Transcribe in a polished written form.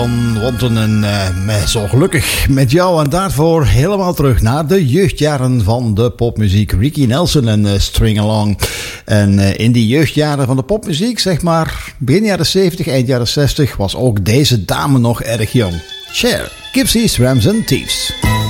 Wanten zo gelukkig met jou en daarvoor helemaal terug naar de jeugdjaren van de popmuziek. Ricky Nelson en String Along. En in die jeugdjaren van de popmuziek, zeg maar begin jaren 70, eind jaren 60, was ook deze dame nog erg jong. Cher, Gypsies, Rams and Thieves.